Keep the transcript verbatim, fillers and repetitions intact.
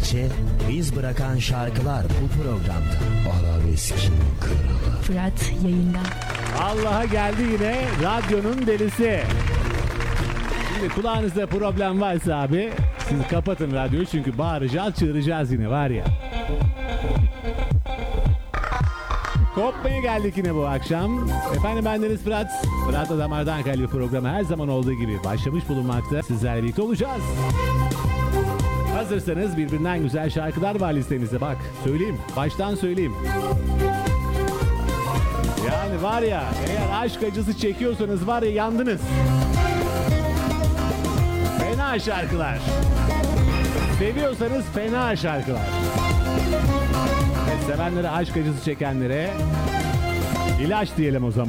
ise iz bırakan şarkılar bu programda. Arabeskin kralı Fırat yayında. Allah'a geldi yine radyonun delisi. Şimdi kulağınızda problem varsa abi siz kapatın radyoyu, çünkü bağıracağız, çığıracağız yine var ya. Kopmaya geldik yine bu akşam. Efendim bendeniz Fırat. Fırat'la Damardan Kalbi programı her zaman olduğu gibi başlamış bulunmakta. Sizlerle birlikte olacağız. Hazırsanız birbirinden güzel şarkılar var listemizde. Bak söyleyeyim, baştan söyleyeyim. Yani var ya, eğer aşk acısı çekiyorsanız var ya, yandınız. Fena şarkılar. Seviyorsanız fena şarkılar. Evet, sevenlere, aşk acısı çekenlere ilaç diyelim o zaman.